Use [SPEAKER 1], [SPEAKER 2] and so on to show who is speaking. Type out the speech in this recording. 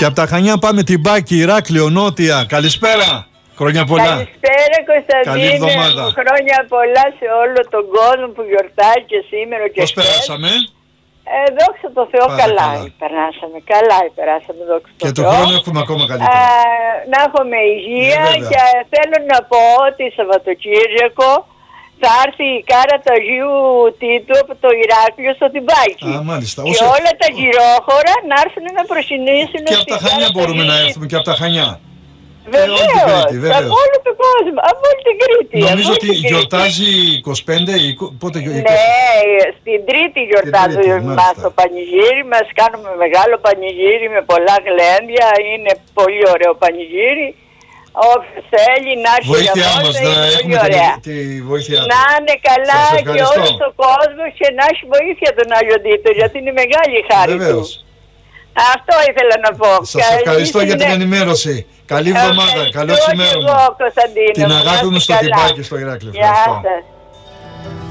[SPEAKER 1] Και από τα Χανιά πάμε Τιμπάκι, Ηράκλειο, Νότια. Καλησπέρα. Χρόνια πολλά.
[SPEAKER 2] Καλησπέρα Κωνσταντίνε. Χρόνια πολλά σε όλο τον κόσμο που γιορτάζει και σήμερα και
[SPEAKER 1] πώς περάσαμε?
[SPEAKER 2] Δόξα τω Θεώ, καλά περάσαμε. Καλά περάσαμε, δόξα τω Θεώ.
[SPEAKER 1] Και του χρόνου έχουμε ακόμα καλύτερα.
[SPEAKER 2] Να έχουμε υγεία και θέλω να πω ότι Σαββατοκύριακο θα έρθει η κάρα του Αγίου Τίτου από το Ηράκλειο στο Τιμπάκι. Και όλα τα γυρόχωρα να έρθουν να προσυνήσουν.
[SPEAKER 1] Και από τα Χανιά μπορούμε να έρθουμε, και από τα Χανιά.
[SPEAKER 2] Βεβαίως, από όλο τον κόσμο, από όλη την Κρήτη.
[SPEAKER 1] Νομίζω ότι γιορτάζει 25 ή πότε γιορτάζει?
[SPEAKER 2] Ναι, στην Τρίτη γιορτάζουμε μας το πανηγύρι μας, κάνουμε μεγάλο πανηγύρι με πολλά γλέντια, είναι πολύ ωραίο πανηγύρι. Όποιος θέλει να έρθει
[SPEAKER 1] βοήθειά μας, να έχουμε τη βοήθειά του.
[SPEAKER 2] Να είναι καλά και όλο ο κόσμο και να έχει βοήθεια τον Άγιο Τίτο, γιατί είναι μεγάλη η χάρη του. Αυτό ήθελα να πω.
[SPEAKER 1] Σας ευχαριστώ για την ενημέρωση. Καλή εβδομάδα, καλό ξημέρωμα. Την αγάπη μου στο Τιμπάκι στο Ηράκλειο.
[SPEAKER 2] Γεια σας.